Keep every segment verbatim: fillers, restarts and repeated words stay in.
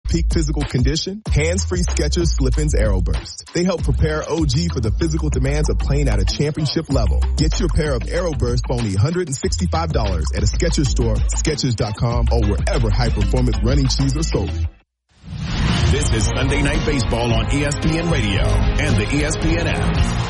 peak physical condition? Hands-free Skechers Slip-ins Aeroburst. They help prepare O G for the physical demands of playing at a championship level. Get your pair of Aeroburst for only one hundred sixty-five dollars at a Skechers store, Skechers dot com, or wherever high-performance running shoes are sold. This is Sunday Night Baseball on E S P N Radio and the E S P N app.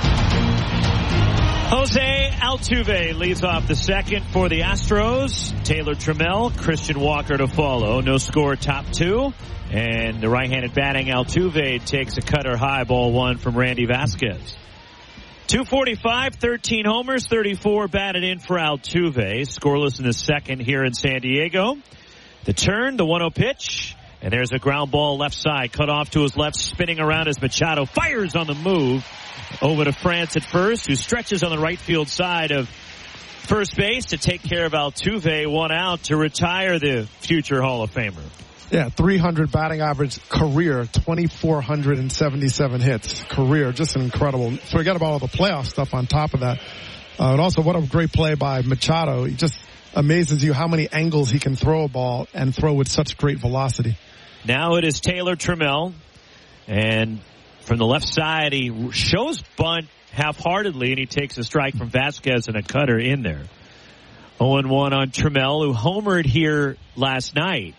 Jose Altuve leads off the second for the Astros. Taylor Trammell, Christian Walker to follow. No score, top two. And the right-handed batting Altuve takes a cutter high, ball one from Randy Vasquez. two forty-five, thirteen homers, thirty-four batted in for Altuve. Scoreless in the second here in San Diego. The turn, the one oh pitch. And there's a ground ball left side, cut off to his left, spinning around as Machado fires on the move. Over to France at first, who stretches on the right field side of first base to take care of Altuve, one out to retire the future Hall of Famer. Yeah, three hundred batting average career, two thousand four hundred seventy-seven hits career. Just an incredible. Forget about all the playoff stuff on top of that. Uh, and also, what a great play by Machado. He just amazes you how many angles he can throw a ball and throw with such great velocity. Now it is Taylor Trammell, and from the left side, he shows bunt half-heartedly, and he takes a strike from Vasquez and a cutter in there. oh and one on Trammell, who homered here last night.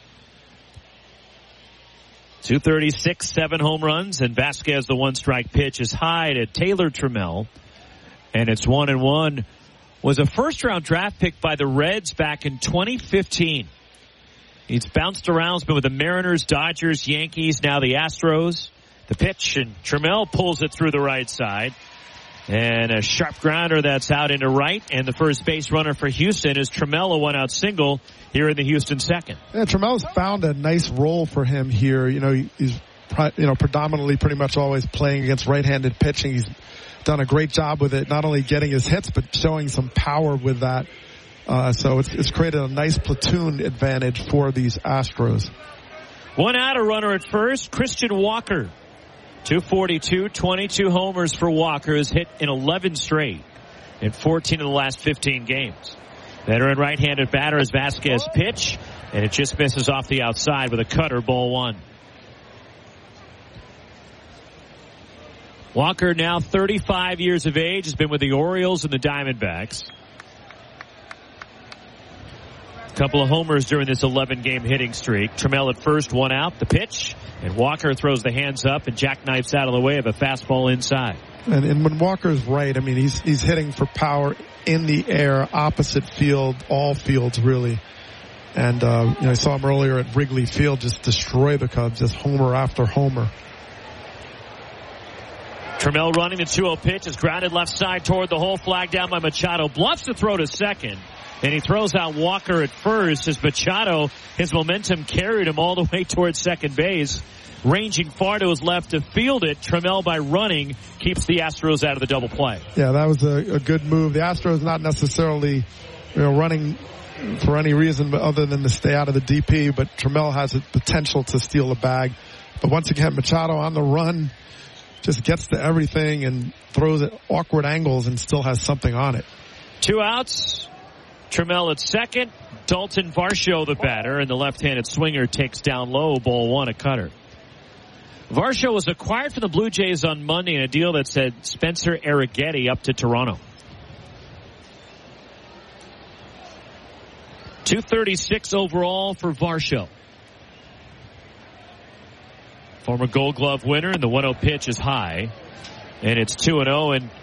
two thirty-six, seven home runs, and Vasquez, the one-strike pitch, is high to Taylor Trammell, and it's one and one. Was a first-round draft pick by the Reds back in twenty fifteen. He's bounced around, he's been with the Mariners, Dodgers, Yankees, now the Astros. The pitch, and Trammell pulls it through the right side. And a sharp grounder that's out into right. And the first base runner for Houston is Trammell, a one-out single here in the Houston second. Yeah, Trammell's found a nice role for him here. You know, he's you know predominantly pretty much always playing against right-handed pitching. He's done a great job with it, not only getting his hits, but showing some power with that. Uh, so it's, it's created a nice platoon advantage for these Astros. One out, a runner at first, Christian Walker. two forty-two, twenty-two homers for Walker, has hit in eleven straight in fourteen of the last fifteen games. Veteran right-handed batter is Vasquez pitch, and it just misses off the outside with a cutter, ball one. Walker, now thirty-five years of age, has been with the Orioles and the Diamondbacks. Couple of homers during this eleven-game hitting streak. Trammell at first, one out, the pitch, and Walker throws the hands up and jackknifes out of the way of a fastball inside. And, and when Walker's right, I mean, he's he's hitting for power in the air, opposite field, all fields really. And uh, you know, I saw him earlier at Wrigley Field just destroy the Cubs, just homer after homer. Trammell running the two oh pitch is grounded left side toward the hole, flag down by Machado, bluffs the throw to second. And he throws out Walker at first as Machado, his momentum carried him all the way towards second base. Ranging far to his left to field it. Trammell, by running, keeps the Astros out of the double play. Yeah, that was a, a good move. The Astros not necessarily, you know, running for any reason other than to stay out of the D P, but Trammell has a potential to steal the bag. But once again, Machado on the run just gets to everything and throws at awkward angles and still has something on it. Two outs. Trammell at second. Dalton Varsho the batter, and the left-handed swinger takes down low, ball one, a cutter. Varsho was acquired from the Blue Jays on Monday in a deal that said Spencer Arrighetti up to Toronto. two thirty-six overall for Varsho. Former Gold Glove winner, and the one oh pitch is high. And it's two and oh, and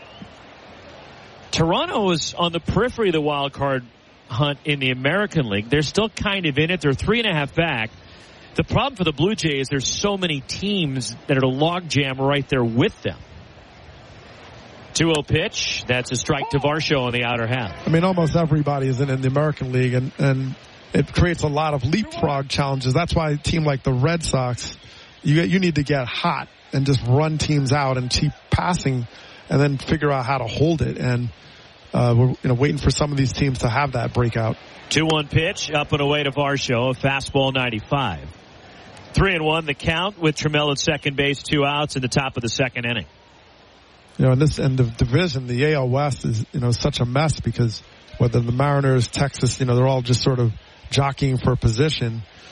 Toronto is on the periphery of the wild card hunt in the American League. They're still kind of in it. They're three and a half back. The problem for the Blue Jays, there's so many teams that are a logjam right there with them. two oh pitch. That's a strike to Varsho on the outer half. I mean, almost everybody is in, in the American League, and, and it creates a lot of leapfrog challenges. That's why a team like the Red Sox, you you need to get hot and just run teams out and keep passing and then figure out how to hold it. And uh, we're you know waiting for some of these teams to have that breakout. two one pitch, up and away to Varsho, a fastball ninety-five. Three and one the count with Trammell at second base, two outs in the top of the second inning. You know, in this end of division, the A L West is, you know, such a mess because whether the Mariners, Texas, you know, they're all just sort of jockeying for a position.